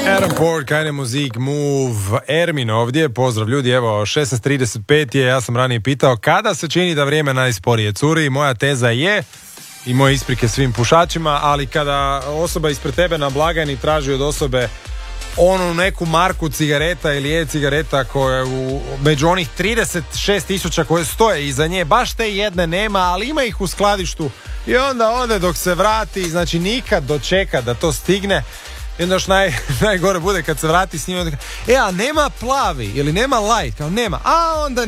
Airport, kind of muzik, move, Ermin ovdje, pozdrav ljudi, evo 16:35 je, ja sam ranije pitao kada se čini da vrijeme najsporije curi, moja teza je, i moje isprike svim pušačima, ali kada osoba ispred tebe na blagajni traži od osobe onu neku marku cigareta ili e-cigareta koje među onih 36.000 koje stoje iza nje, baš te jedne nema, ali ima ih u skladištu i onda ode dok se vrati, znači nikad dočeka da to stigne. I onda još najgore bude kad se vrati s njim, a nema plavi ili nema light, kao nema, a onda